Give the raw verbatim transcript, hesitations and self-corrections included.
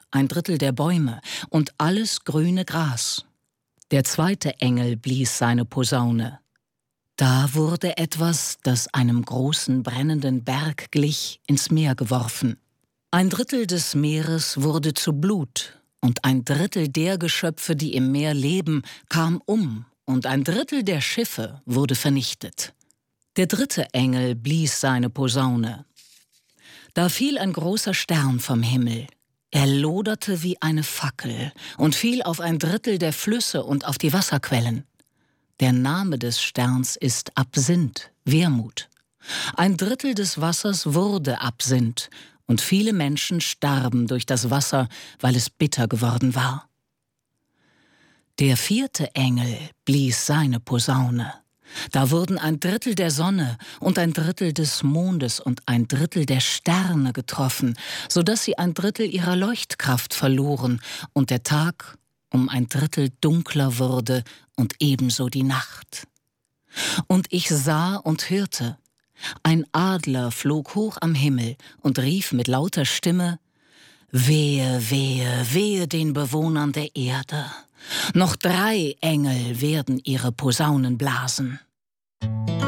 ein Drittel der Bäume und alles grüne Gras. Der zweite Engel blies seine Posaune. Da wurde etwas, das einem großen brennenden Berg glich, ins Meer geworfen. Ein Drittel des Meeres wurde zu Blut, und ein Drittel der Geschöpfe, die im Meer leben, kam um, und ein Drittel der Schiffe wurde vernichtet. Der dritte Engel blies seine Posaune. Da fiel ein großer Stern vom Himmel. Er loderte wie eine Fackel und fiel auf ein Drittel der Flüsse und auf die Wasserquellen. Der Name des Sterns ist Absinth, Wermut. Ein Drittel des Wassers wurde Absinth, und viele Menschen starben durch das Wasser, weil es bitter geworden war. Der vierte Engel blies seine Posaune. Da wurden ein Drittel der Sonne und ein Drittel des Mondes und ein Drittel der Sterne getroffen, so dass sie ein Drittel ihrer Leuchtkraft verloren und der Tag um ein Drittel dunkler wurde und ebenso die Nacht. Und ich sah und hörte, ein Adler flog hoch am Himmel und rief mit lauter Stimme: Wehe, wehe, wehe den Bewohnern der Erde! Noch drei Engel werden ihre Posaunen blasen.